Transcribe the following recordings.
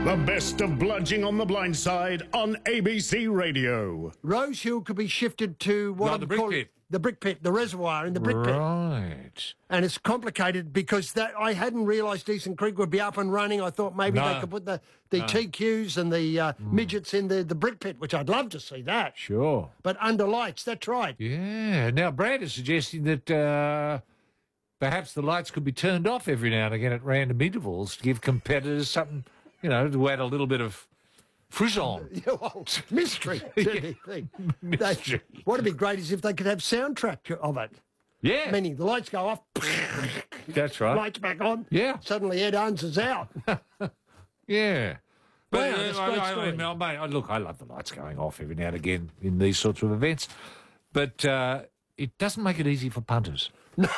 The best of Bludging on the Blind Side on ABC Radio. Rose Hill could be shifted to what the brick pit. The brick pit, the reservoir in the brick pit. Right. And it's complicated because I hadn't realised Decent Creek would be up and running. I thought maybe they could put the TQs and the midgets in the brick pit, which I'd love to see that. Sure. But under lights, that's right. Yeah. Now, Brad is suggesting that perhaps the lights could be turned off every now and again at random intervals to give competitors something, to add a little bit of frisson. Yeah, well, mystery. Mystery. What would be great is if they could have soundtrack of it. Yeah. Meaning the lights go off. That's right. Lights back on. Yeah. Suddenly Ed Owens is out. Yeah. But Wow, that's a great story. look, I love the lights going off every now and again in these sorts of events, but it doesn't make it easy for punters.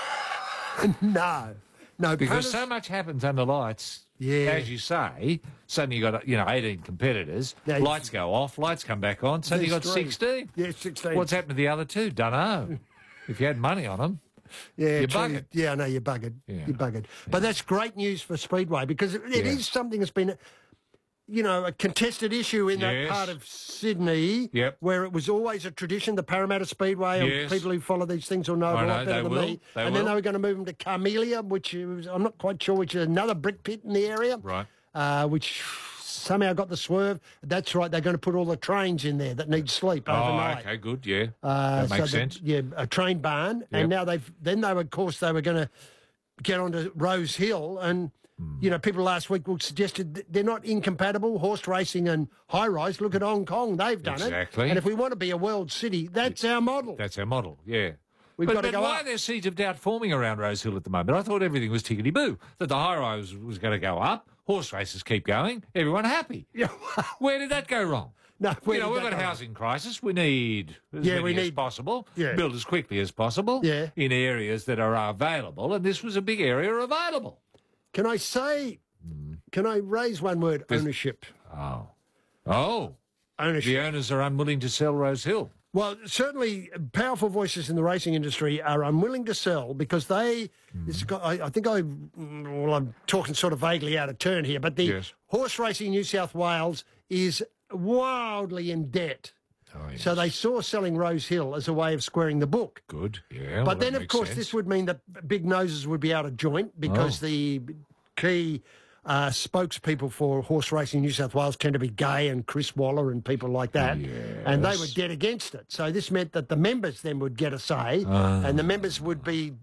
No, Because punters- so much happens under lights. Yeah. As you say, suddenly you got 18 competitors. Yeah, lights go off, lights come back on. Suddenly you got There's three. 16. Yeah, 16. What's happened to the other two? Dunno. If you had money on them. Yeah, You're true. buggered. Yeah, I know, you're buggered. Yeah. You're buggered. But that's great news for Speedway because it is something that's been, a contested issue in that Yes. part of Sydney Yep. where it was always a tradition, the Parramatta Speedway, Yes. and people who follow these things will know a I lot know, better they than will. me. They and then will. they were going to move them to Carmelia, which is, I'm not quite sure, which is another brick pit in the area. Right. Which somehow got the swerve. That's right, they're going to put all the trains in there that need sleep overnight. Oh, okay, good, yeah. That makes sense. A train barn, Yep. and now they were going to get onto Rose Hill, and people last week suggested that they're not incompatible. Horse racing and high rise. Look at Hong Kong; they've done it. Exactly. And if we want to be a world city, that's our model. That's our model, yeah. We've But got to go why up. are there seeds of doubt forming around Rose Hill at the moment? I thought everything was tickety-boo, that the high rise was going to go up, horse races keep going, everyone happy. Yeah. Where did that go wrong? No, We've got a housing crisis. We need as many as possible, build as quickly as possible in areas that are available, and this was a big area available. Can I raise one word? Ownership. Oh. Ownership. The owners are unwilling to sell Rose Hill. Well, certainly powerful voices in the racing industry are unwilling to sell because they, I'm talking sort of vaguely out of turn here, but the horse racing in New South Wales is wildly in debt. Oh, yes. So they saw selling Rose Hill as a way of squaring the book. Good, yeah. But then, of course, this would mean that big noses would be out of joint because the key spokespeople for horse racing in New South Wales tend to be Gay and Chris Waller and people like that. Yes. And they were dead against it. So this meant that the members then would get a say and the members would be,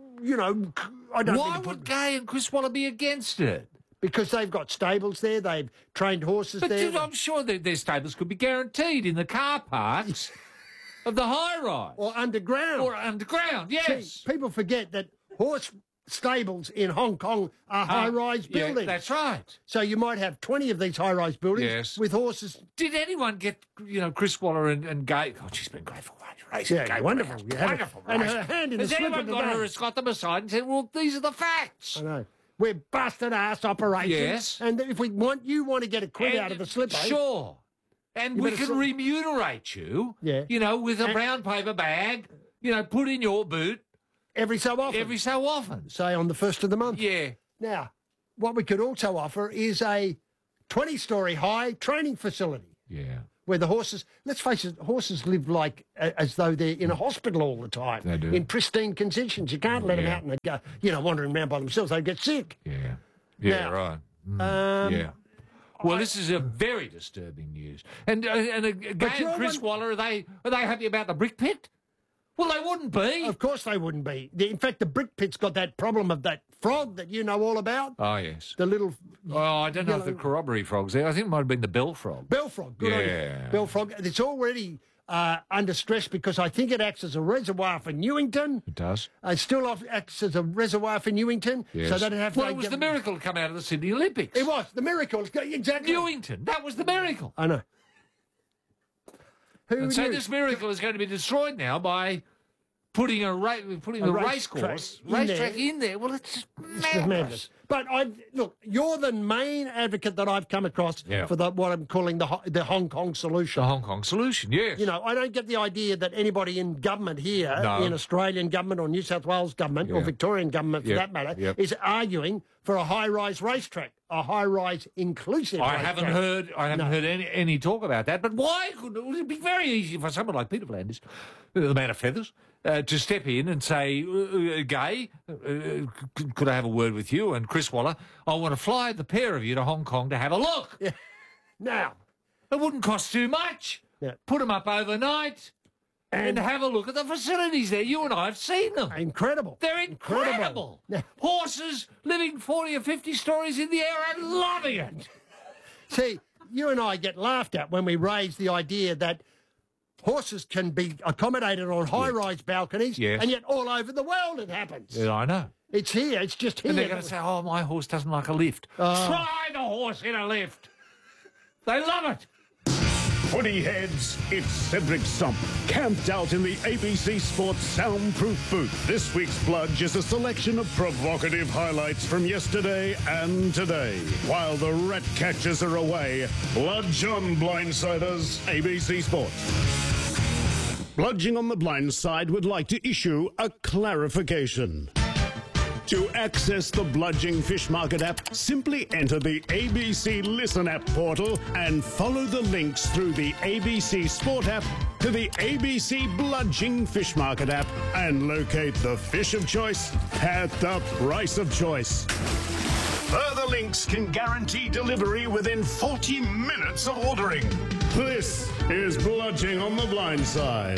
Why would Gay and Chris Waller be against it? Because they've got stables there, they've trained horses there. But I'm sure that their stables could be guaranteed in the car parks of the high rise. Or underground. Or underground, yes. See, people forget that horse stables in Hong Kong are high-rise buildings. Yeah, that's right. So you might have 20 of these high-rise buildings with horses. Did anyone get, Chris Waller and Gay? God, she's been great for racing. Yeah, wonderful. Wonderful. And her hand in Has the slipper anyone got her, got them aside and said, well, these are the facts? I know. We're busted-ass operations. Yes. And if you want to get a quid out of the slipper. Sure. And we can remunerate you, with a brown paper bag, put in your boot. Every so often. Every so often. Say on the first of the month. Yeah. Now, what we could also offer is a 20-storey high training facility. Yeah. Where the horses, let's face it, horses live like as though they're in a hospital all the time. They do. In pristine conditions. You can't let them out and go, wandering around by themselves. They get sick. Yeah. Yeah, Now, right. yeah. Well, this is a very disturbing news. And Gay and Chris Waller, are they happy about the brick pit? Well, they wouldn't be. Of course they wouldn't be. In fact, the brick pit's got that problem of that frog that you know all about. Oh, yes. The little... Oh, I don't know if the corroboree frog's there. I think it might have been the bell frog. Bell frog, good on you. Bell frog. It's already under stress because I think it acts as a reservoir for Newington. It does. It still acts as a reservoir for Newington. Yes. So they don't have to... Well, it was the miracle to come out of the Sydney Olympics. It was. The miracle. Exactly. Newington. That was the miracle. I know. And so this miracle is going to be destroyed now by... putting the racetrack in there. Well, it's just madness. But look, you're the main advocate that I've come across for what I'm calling the Hong Kong solution. The Hong Kong solution, yes. I don't get the idea that anybody in government here, in Australian government or New South Wales government or Victorian government for that matter, is arguing for a high-rise racetrack. a high-rise inclusive I racetrack. haven't heard any talk about that. But why would it be very easy for someone like Peter V'landys, the man of feathers, to step in and say, Gay, could I have a word with you? And Chris Waller, I want to fly the pair of you to Hong Kong to have a look. Yeah. Now, it wouldn't cost too much. Yeah. Put them up overnight and have a look at the facilities there. You and I have seen them. incredible. They're incredible. Yeah. Horses living 40 or 50 stories in the air and loving it. See, you and I get laughed at when we raise the idea that horses can be accommodated on high-rise balconies, Yes. and yet all over the world it happens. Yeah, I know. It's here. It's just here. And they're going to say, oh, my horse doesn't like a lift. Try the horse in a lift. They love it. Footy heads, it's Cedric Stump, camped out in the ABC Sports soundproof booth. This week's Bludge is a selection of provocative highlights from yesterday and today. While the rat catchers are away, Bludge on Blindsiders, ABC Sports. Bludging on the Blind Side would like to issue a clarification. To access the Bludging Fish Market app, simply enter the ABC Listen app portal and follow the links through the ABC Sport app to the ABC Bludging Fish Market app and locate the fish of choice at the price of choice. Further links can guarantee delivery within 40 minutes of ordering. This is Bludging on the Blind Side.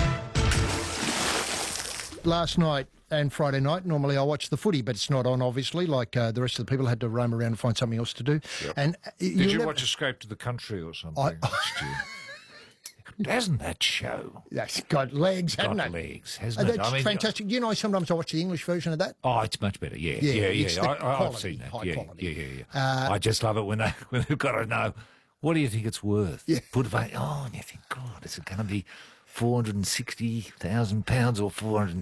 Last night and Friday night, normally I watch the footy, but it's not on, obviously, like the rest of the people had to roam around and find something else to do. Yep. And Did you watch Escape to the Country or something? Hasn't that show That's got legs, hasn't it? legs, hasn't it? That's fantastic. You know, sometimes I watch the English version of that. Oh, it's much better. Yeah. it's the I've quality, seen that. high Yeah. quality. I just love it when they've got to know, what do you think it's worth? Yeah. Put it, and you think, God, is it going to be £460,000 or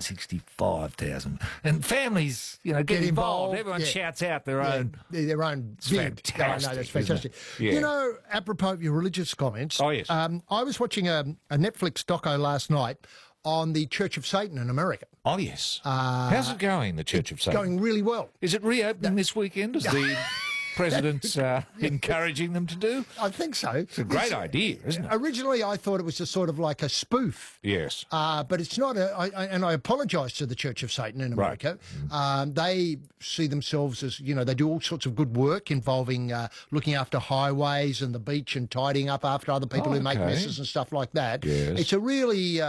£465,000? And families, get involved. Everyone shouts out their own. Their own bid. Fantastic, I know, that's fantastic. Yeah. You know, apropos of your religious comments. Oh, yes. I was watching a Netflix doco last night on the Church of Satan in America. Oh, yes. How's it going, the Church of Satan? Going really well. Is it reopening this weekend, as the president's encouraging them to do? I think so. It's a great idea, isn't it? Originally, I thought it was just sort of like a spoof. Yes. But it's not and I apologise to the Church of Satan in America. Right. They see themselves as, they do all sorts of good work involving looking after highways and the beach and tidying up after other people who make messes and stuff like that. Yes. It's a really,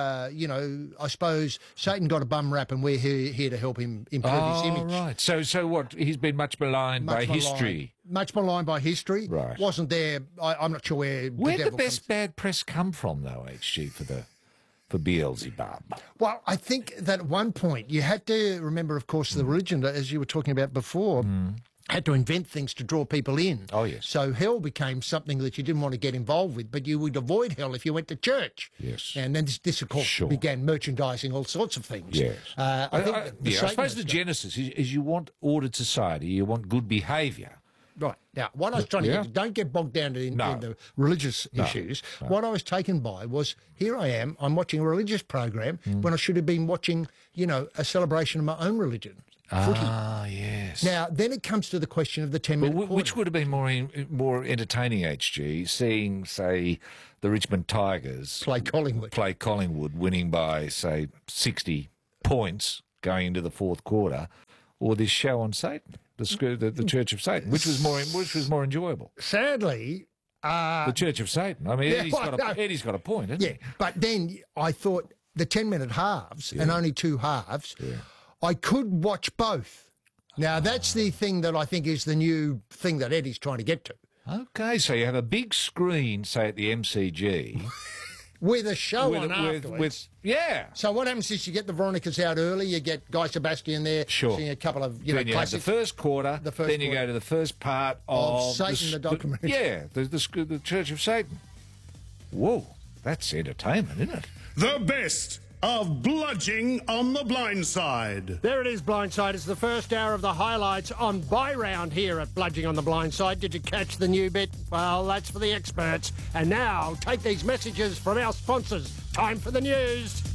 I suppose Satan got a bum rap and we're here to help him improve his image. Right. So what? He's been much maligned by history. Much maligned by history. Right. Wasn't there. I'm not sure where Where'd the best bad press come from, though, HG, for Beelzebub? Well, I think that at one point you had to remember, of course, the religion, as you were talking about before, had to invent things to draw people in. Oh, yes. So hell became something that you didn't want to get involved with, but you would avoid hell if you went to church. Yes. And then this of course, began merchandising all sorts of things. Yes. I suppose the genesis is you want ordered society, you want good behaviour. Right. Now, what I was trying to get, don't get bogged down in the religious issues. No. What I was taken by was, here I am, I'm watching a religious program when I should have been watching, a celebration of my own religion. Footy. Yes. Now, then it comes to the question of the 10-minute quarter. Which would have been more entertaining, HG, seeing, say, the Richmond Tigers play Collingwood, winning by, say, 60 points going into the fourth quarter, or this show on Satan, the Church of Satan, which was more enjoyable. Sadly, the Church of Satan. I mean, Eddie's got a point, hasn't he? But then I thought the 10-minute halves and only two halves, I could watch both. Now, that's the thing that I think is the new thing that Eddie's trying to get to. Okay, so you have a big screen, say, at the MCG. With a show on afterwards. So what happens is you get the Veronicas out early, you get Guy Sebastian there, seeing a couple of, then you have the first quarter, then you go to the first part of Satan, the documentary. Yeah, the Church of Satan. Whoa, that's entertainment, isn't it? The best of Bludging on the Blind Side. There it is, Blindside. It's the first hour of the highlights on Buy Round here at Bludging on the Blind Side. Did you catch the new bit? Well, that's for the experts. And now, take these messages from our sponsors. Time for the news.